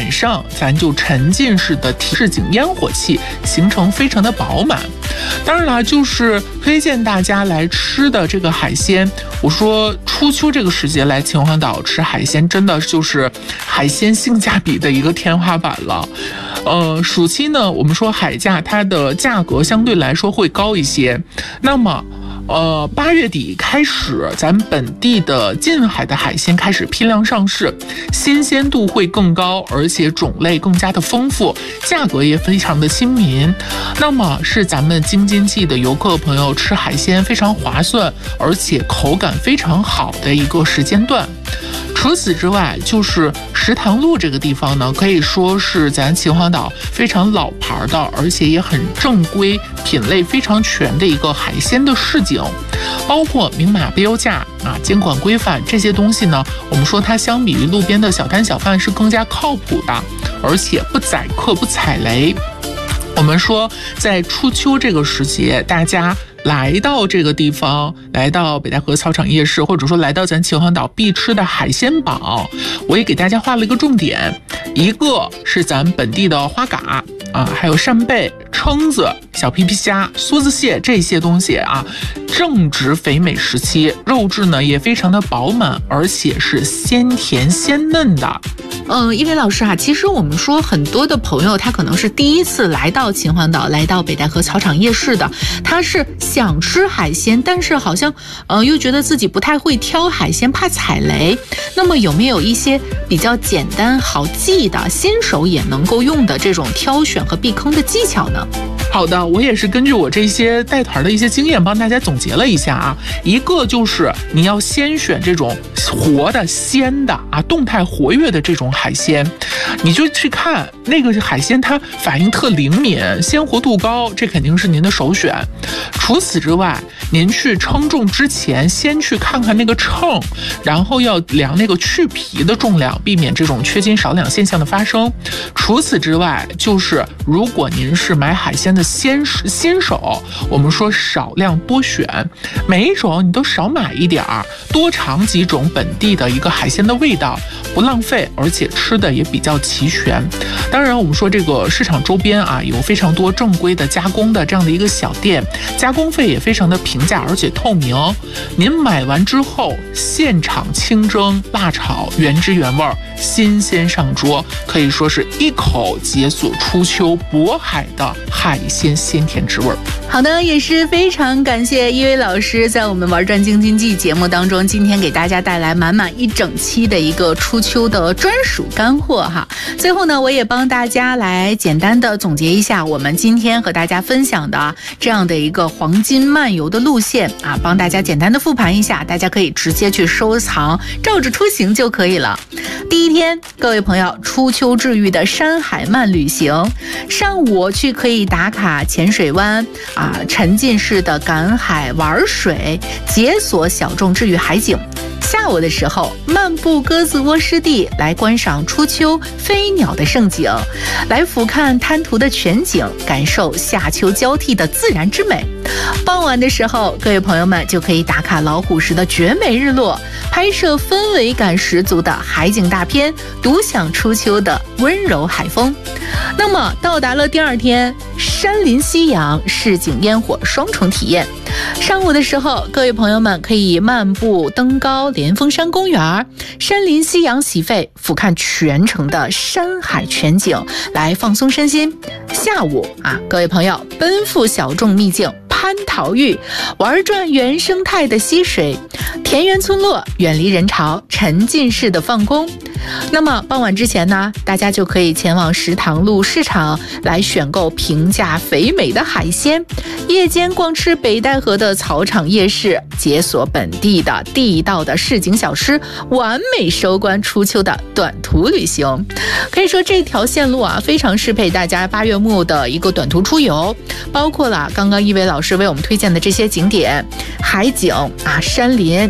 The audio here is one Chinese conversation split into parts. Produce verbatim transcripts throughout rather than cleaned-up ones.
晚上咱就沉浸式的市井烟火气，行程非常的饱满。当然了，就是推荐大家来吃的这个海鲜，我说初秋这个时节来秦皇岛吃海鲜，真的就是海鲜性价比的一个天花板了。呃，暑期呢，我们说海价它的价格相对来说会高一些，那么呃，八月底开始，咱本地的近海的海鲜开始批量上市，新鲜度会更高，而且种类更加的丰富，价格也非常的亲民。那么是咱们京津冀的游客朋友吃海鲜非常划算，而且口感非常好的一个时间段。除此之外，就是石塘路这个地方呢，可以说是咱秦皇岛非常老牌的，而且也很正规、品类非常全的一个海鲜的市井，包括明码标价啊、监管规范这些东西呢，我们说它相比于路边的小摊小贩是更加靠谱的，而且不宰客、不踩雷。我们说，在初秋这个时节，大家来到这个地方，来到北戴河草场夜市，或者说来到咱秦皇岛必吃的海鲜榜，我也给大家画了一个重点，一个是咱本地的花蛤啊，还有扇贝、蛏子、小皮皮虾、梭子蟹这些东西啊，正值肥美时期，肉质呢也非常的饱满，而且是鲜甜鲜嫩的。 嗯，一伟老师啊，其实我们说很多的朋友他可能是第一次来到秦皇岛，来到北戴河草场夜市的，他是想吃海鲜，但是好像呃又觉得自己不太会挑海鲜，怕踩雷。那么有没有一些比较简单好记的，新手也能够用的这种挑选和避坑的技巧呢？ 好的，我也是根据我这些带团的一些经验帮大家总结了一下啊。一个就是你要先选这种活的鲜的啊，动态活跃的这种海鲜，你就去看那个海鲜它反应特灵敏，鲜活度高，这肯定是您的首选。除此之外，您去称重之前先去看看那个秤，然后要量那个去皮的重量，避免这种缺斤少两现象的发生。除此之外，就是如果您是买海鲜的新新手，我们说少量多选，每一种你都少买一点儿，多尝几种本地的一个海鲜的味道，不浪费，而且吃的也比较齐全。当然，我们说这个市场周边啊，有非常多正规的加工的这样的一个小店，加工费也非常的平价，而且透明。您买完之后，现场清蒸、辣炒，原汁原味，新鲜上桌，可以说是一口解锁初秋渤海的海鲜鲜甜之味。 好的，也是非常感谢一伟老师在我们玩转京津冀节目当中，今天给大家带来满满一整期的一个初秋的专属干货哈。最后呢，我也帮大家来简单的总结一下我们今天和大家分享的这样的一个黄金漫游的路线啊，帮大家简单的复盘一下，大家可以直接去收藏，照着出行就可以了。第一天，各位朋友，初秋治愈的山海漫旅行，上午去可以打卡浅水湾啊，沉浸式的赶海玩水，解锁小众治愈海景。下午的时候，漫步鸽子窝湿地，来观赏初秋飞鸟的盛景，来俯瞰滩涂的全景，感受夏秋交替的自然之美。傍晚的时候，各位朋友们就可以打卡老虎石的绝美日落，拍摄氛围感十足的海景大片，独享初秋的温柔海风。那么到达了第二天，山林夕阳、市井烟火双重体验。上午的时候，各位朋友们可以漫步登高莲峰山公园，山林夕阳洗肺，俯瞰全城的山海全景，来放松身心。下午啊，各位朋友奔赴小众秘境蟠桃峪，玩转原生态的溪水，田园村落，远离人潮，沉浸式的放空。那么傍晚之前呢，大家就可以前往石塘路市场来选购平价肥美的海鲜，夜间逛吃北戴河的草场夜市，解锁本地的地道的市井小吃，完美收官初秋的短途旅行。可以说这条线路啊，非常适配大家八月末的一个短途出游，包括了刚刚一伟老师为我们推荐的这些景点，海景啊、山林、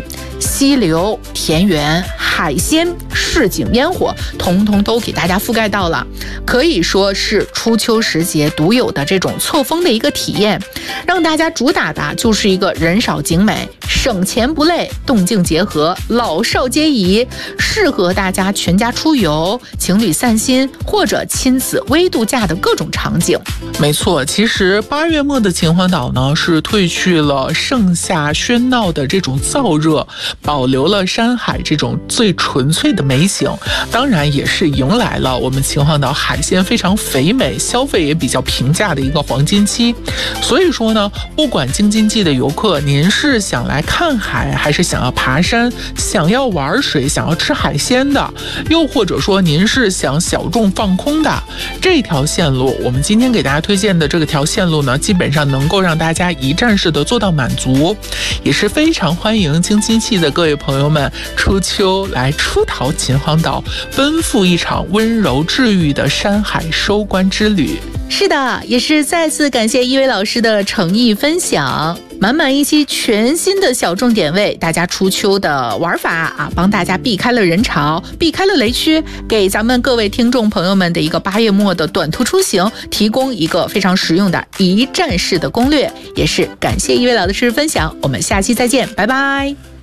溪流、田园、海鲜、市井烟火，统统都给大家覆盖到了，可以说是初秋时节独有的这种错峰的一个体验，让大家主打的就是一个人少景美，省钱不累，动静结合，老少皆宜，适合大家全家出游、情侣散心或者亲子微度假的各种场景。 没错，其实八月末的秦皇岛呢，是褪去了盛夏喧闹的这种燥热，保留了山海这种最纯粹的美景，当然也是迎来了我们秦皇岛海鲜非常肥美、消费也比较平价的一个黄金期。所以说呢，不管京津冀的游客，您是想来看海，还是想要爬山、想要玩水、想要吃海鲜的，又或者说您是想小众放空的，这条线路，我们今天给大家推荐的这个条线路呢，基本上能够让大家一站式的做到满足，也是非常欢迎京津冀的各位朋友们初秋来出逃秦皇岛，奔赴一场温柔治愈的山海收官之旅。 是的，也是再次感谢一位老师的诚意分享，满满一期全新的小众点位，大家初秋的玩法啊，帮大家避开了人潮，避开了雷区，给咱们各位听众朋友们的一个八月末的短途出行提供一个非常实用的一站式的攻略，也是感谢一位老师分享，我们下期再见，拜拜。